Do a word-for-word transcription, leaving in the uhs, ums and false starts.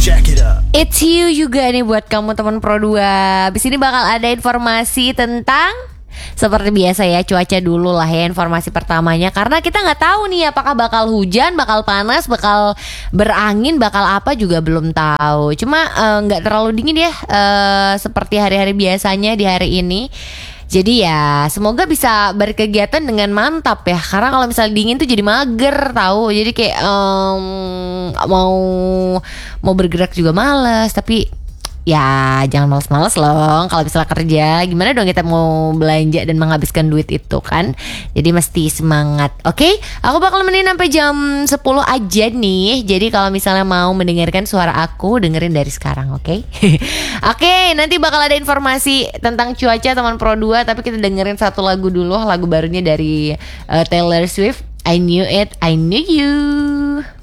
It's you juga nih buat kamu teman Pro dua. Abis ini bakal ada informasi tentang, seperti biasa ya, cuaca dulu lah ya informasi pertamanya. Karena kita gak tahu nih apakah bakal hujan, bakal panas, bakal berangin, bakal apa juga belum tahu. Cuma uh, gak terlalu dingin ya, uh, seperti hari-hari biasanya di hari ini. Jadi ya semoga bisa berkegiatan dengan mantap ya. Karena kalau misalnya dingin tuh jadi mager tahu. Jadi kayak um, mau mau bergerak juga males. Tapi ya jangan males-males loh kalau misalnya kerja. Gimana dong kita mau belanja dan menghabiskan duit itu kan. Jadi mesti semangat. Oke, okay? Aku bakal nemenin sampai jam sepuluh aja nih. Jadi kalau misalnya mau mendengarkan suara aku, dengerin dari sekarang, oke? Okay? Oke, okay, nanti bakal ada informasi tentang cuaca teman Pro dua. Tapi kita dengerin satu lagu dulu. Lagu barunya dari uh, Taylor Swift, I Knew It, I Knew You.